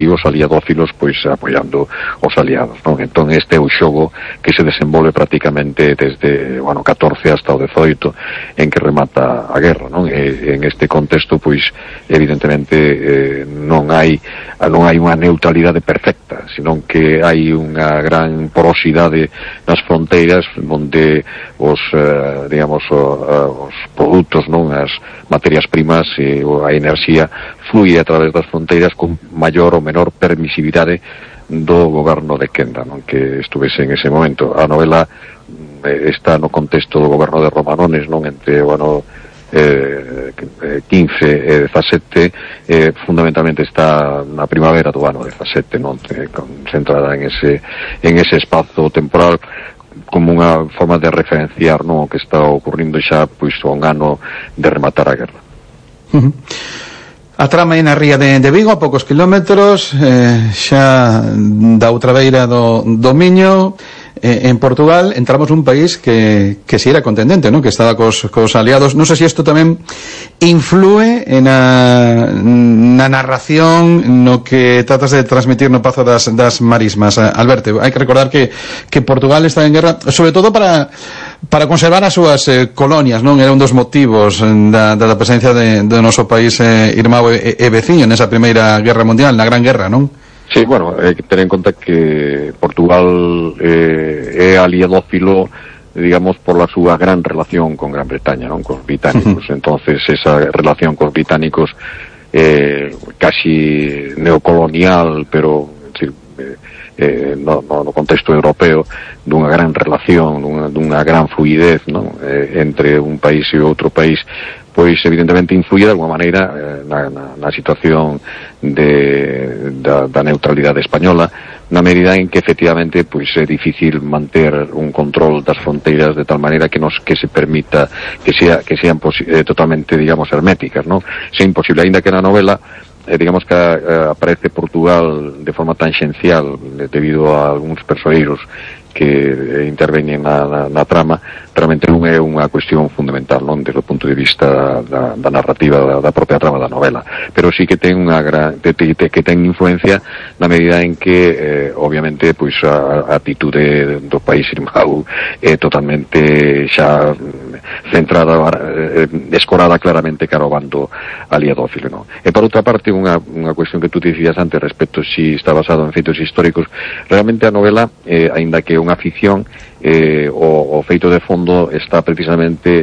os aliadófilos pois apoiando os aliados, non? Entón este é o xogo que se desenvolve prácticamente desde o ano 14 hasta o 18 en que remata a guerra, non? E en este contexto pois evidentemente non hai unha neutralidade perfecta, senón que hai unha gran porosidade nas fronteiras onde os digamos os produtos, non, as materias primas e a enerxía flúe a través das fronteiras con maior ou menor permisividade do goberno de Kenda, non, que estuvese en ese momento. A novela está no contexto do goberno de Romanones, non, entre o ano 15 e 17, fundamentalmente está na primavera do ano 17, non, concentrada en ese espazo temporal como unha forma de referenciar, non, o que está ocurrindo xa pois o ano de rematar a guerra. A trama é na ría de Vigo, a poucos kilómetros, xa da outra beira do Miño. En Portugal entramos nun país que si era contendente, non? Que estaba cos aliados. Non sei se isto tamén influe na narración no que tratas de transmitir no Pazo das Marismas. Alberto, hai que recordar que Portugal está en guerra, sobre todo para conservar as súas colonias, non? Era un dos motivos da presencia do noso país irmão e veciño nesa primeira guerra mundial, na Gran Guerra, non? Sí, bueno, hai que tener en conta que Portugal é aliadófilo, digamos, por la súa gran relación con Gran Bretaña, non, cos británicos. Entonces esa relación cos británicos casi neocolonial, pero no contexto europeo, dunha gran relación, dunha gran fluidez, non, entre un país e outro país, pois evidentemente influye de alguma maneira na situación da neutralidade española, na medida en que efectivamente pois é difícil manter un control das fronteiras de tal maneira que se permita que sean totalmente, digamos, herméticas, non? É imposible, aínda que na novela digamos que aparece Portugal de forma tangencial debido a algúns persoeiros que interveñen na trama, realmente non é unha cuestión fundamental, non, desde o punto de vista da narrativa da propia trama da novela, pero sí que ten que ten influencia na medida en que obviamente pois a atitude do país irmão é totalmente xa centrada, escorada claramente cara ao bando aliadófilo, non? E por outra parte, unha cuestión que tú dicías antes respecto si está basado en feitos históricos, realmente a novela, aínda que unha ficción, o feito de fondo está precisamente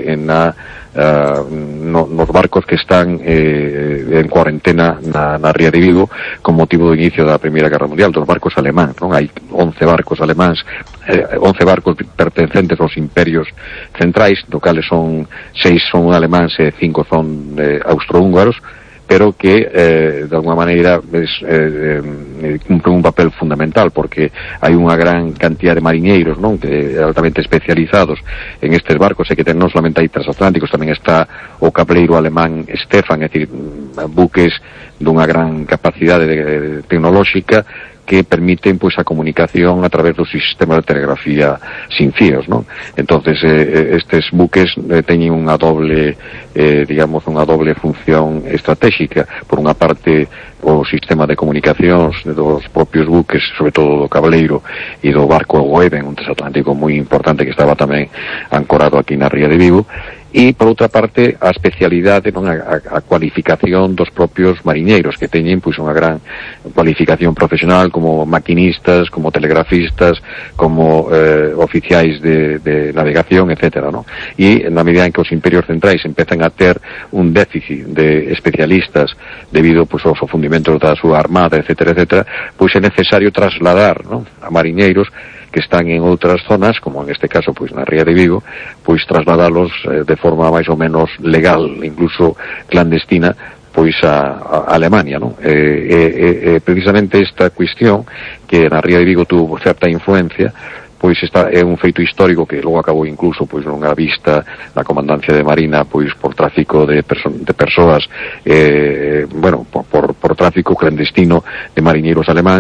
nos barcos que están en cuarentena na ría de Vigo con motivo do inicio da Primeira Guerra Mundial, dos barcos alemáns, non? Hai 11 barcos alemáns, 11 barcos pertencentes aos imperios centrais, do cales 6 son alemáns e 5 son austrohúngaros, pero que de alguma maneira cumplen un papel fundamental, porque hai unha gran cantidad de mariñeiros, non, que altamente especializados en estes barcos, e que non solamente hai transatlánticos, tamén está o cableiro alemán Stefan, é dicir, buques dunha gran capacidade tecnolóxica que permiten pois a comunicación a través do sistema de telegrafía sin fíos, non? Entonces estes buques teñen unha doble digamos, unha doble función estratégica. Por unha parte, o sistema de comunicacións dos propios buques, sobre todo do cableiro e do barco Goeben, un transatlántico moi importante que estaba tamén ancorado aquí na ría de Vigo, e por outra parte a especialidade, non, a cualificación dos propios mariñeiros, que teñen pois unha gran cualificación profesional como maquinistas, como telegrafistas, como oficiais de navegación, etcétera, non? E na medida en que os imperios centrais empezan a ter un déficit de especialistas debido pois aos fundimentos da súa armada, etcétera, etcétera, pois é necesario trasladar, non, a mariñeiros que están en outras zonas, como en este caso pois na ría de Vigo, pois trasladalos de forma máis ou menos legal, incluso clandestina, pois a Alemania, non? Precisamente esta cuestión que na ría de Vigo tuvo certa influencia, pois é un feito histórico que logo acabou incluso pois nunha vista na Comandancia de Marina pois por tráfico de persoas, bueno, por tráfico clandestino de mariñeiros alemáns,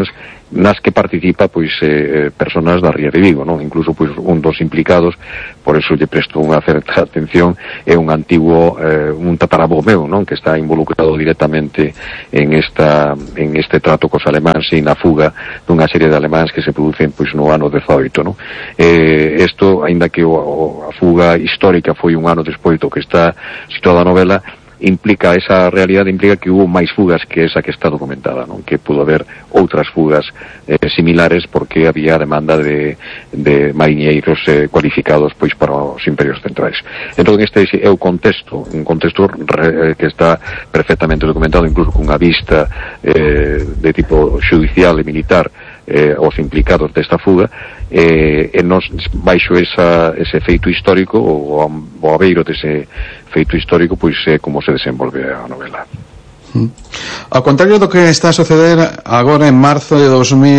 nas que participa pois personas da Ría de Vigo, non? Incluso pois un dos implicados, por eso lle presto unha certa atención, é un antigo un tatarabó meu, non? Que está involucrado directamente en este trato cos alemáns e na fuga dunha serie de alemáns que se producen pois no ano 18, non? Isto, aínda que a fuga histórica foi un ano despois do que está situada a novela, implica esa realidade, implica que hubo máis fugas que esa que está documentada, non? Que pudo haber outras fugas similares porque había demanda de mariñeiros cualificados pois para os imperios centrais. Entón este é o contexto, un contexto que está perfectamente documentado, incluso cunha vista de tipo judicial e militar os implicados desta fuga, e nos baixo ese feito histórico, o abeiro dese feito histórico, pois é como se desenvolve a novela. Ao contrario do que está a suceder agora en marzo de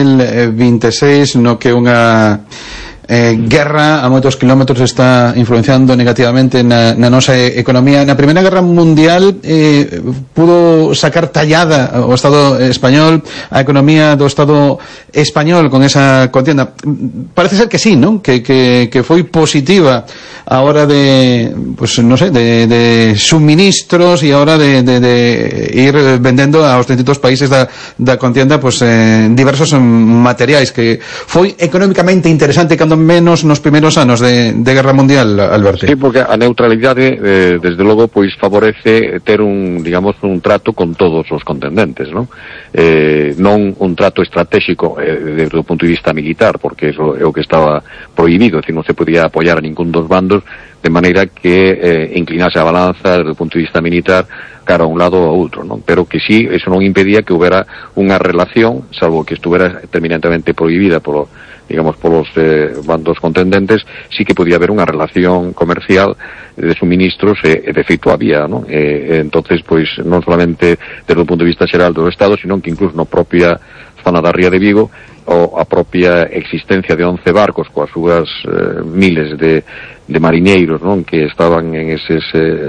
2026, no que unha guerra a moitos kilómetros está influenciando negativamente na nosa economía. Na Primeira Guerra Mundial pudo sacar tallada o Estado español, a economía do Estado español con esa contienda. Parece ser que sí, non? Que foi positiva a hora de, pues non sei, de suministros e a hora de ir vendendo aos distintos países da contienda pues diversos materiais, que foi económicamente interesante cando menos nos primeiros anos de Guerra Mundial, Alberto. Sí, porque a neutralidade desde logo pois favorece ter un trato con todos os contendentes, non? Non un trato estratégico desde o punto de vista militar, porque eso é o que estaba prohibido, non se podía apoiar a ningún dos bandos, de maneira que inclinase a balanza desde o punto de vista militar cara a un lado ou a outro, non? Pero que sí, eso non impedía que houbera unha relación, salvo que estuvera terminantemente prohibida polos bandos contendentes, sí que podía haber unha relación comercial de suministros, e de feito había, non? Entonces, pois, non solamente desde o punto de vista xeral do Estado, sino que incluso na propia zona da Ría de Vigo, a propia existencia de 11 barcos coas súas miles de mariñeiros, non? Que estaban en eses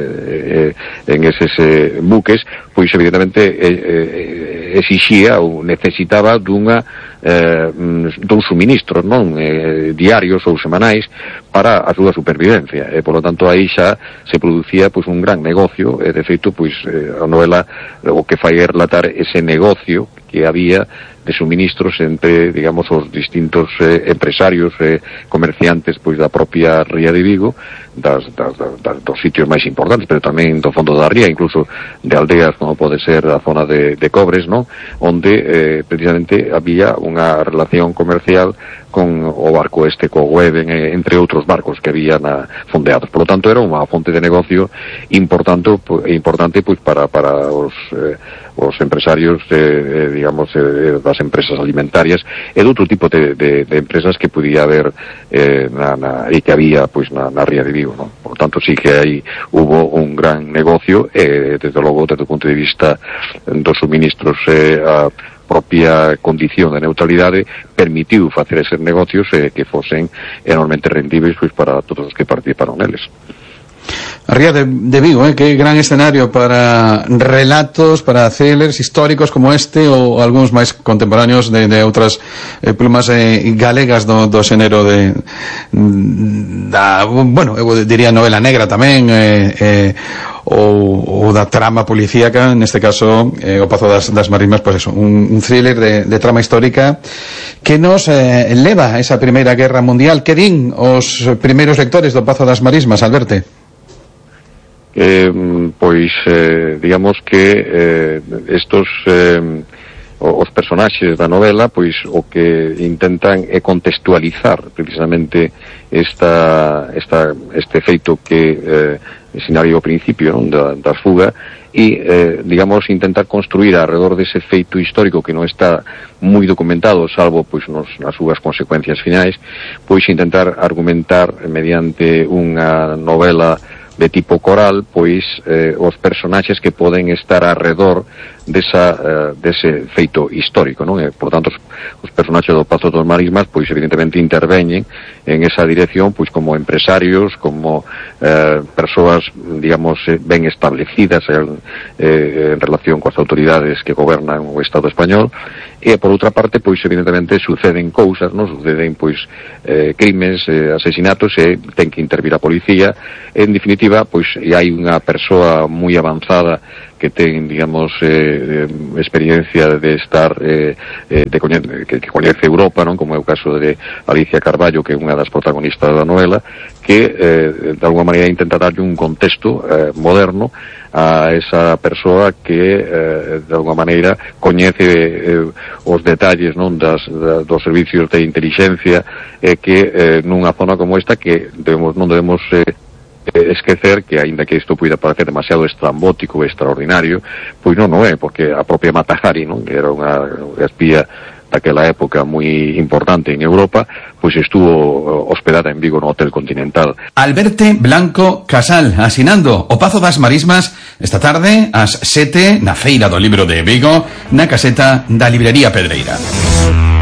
buques, pois evidentemente exixía ou necesitaba dun suministro, non? Diarios ou semanais para a súa supervivencia, e polo tanto aí xa se producía pois un gran negocio, e de feito pois a novela o que fai é relatar ese negocio que había de suministros entre, os distintos empresarios comerciantes pois da propia Ría de Vigo, dos sitios máis importantes, pero tamén do fondo da ría, incluso de aldeas como pode ser a zona de Cobres, non? Onde precisamente había unha relación comercial con o barco co Weben, entre outros barcos que había fondeados. Por lo tanto, era unha fonte de negocio importante pois para os empresarios das empresas alimentarias e de outro tipo de empresas que podía haber e que había pois na Ría de Vigo, non? Por tanto, sí que aí hubo un gran negocio, desde logo, desde o punto de vista dos suministros, a propia condición de neutralidade permitiu facer eses negocios que fosen enormemente rendibles pois para todos os que participaron neles. A Ría de Vigo, que gran escenario para relatos, para thrillers históricos como este, ou algúns máis contemporáneos de outras plumas galegas do xénero eu diría novela negra tamén, ou da trama policíaca, neste caso o Pazo das Marismas, pois eso, un thriller de trama histórica que nos leva a esa Primeira Guerra Mundial. Que din os primeiros lectores do Pazo das Marismas, Alberto? Digamos que estos os personaxes da novela pois o que intentan é contextualizar precisamente este feito que sinario ao principio, non? Da fuga, e intentar construir alrededor dese feito histórico que non está moi documentado, salvo pois nas súas consecuencias finais, pois intentar argumentar mediante unha novela de tipo coral, pois os personaxes que poden estar alrededor dese feito histórico, non? E, por tanto, os personaxes do Pazo dos Marismas, pois evidentemente interveñen en esa dirección, pois como empresarios, como persoas, digamos, ben establecidas en relación coas autoridades que gobernan o Estado español. E, por outra parte, pois evidentemente suceden cousas, non? Suceden, pois, crimes, asesinatos, e ten que intervir a policía. En definitiva, pois, hai unha persoa moi avanzada que ten, digamos, experiencia de estar que coñece Europa, non? Como é o caso de Alicia Carballo, que é unha das protagonistas da novela, que de alguma maneira intenta darlle un contexto moderno a esa persoa que de alguma maneira coñece os detalles, non, dos servicios de inteligencia, que nunha zona como esta que non debemos esquecer que, aínda que isto puida parecer demasiado estrambótico e extraordinario, pois non é, porque a propia Mata Hari, non, que era unha espía daquela época moi importante en Europa, pois estuvo hospedada en Vigo no Hotel Continental. Alberto Blanco Casal, asinando o Pazo das Marismas esta tarde ás 7 na Feira do Libro de Vigo, na caseta da Librería Pedreira.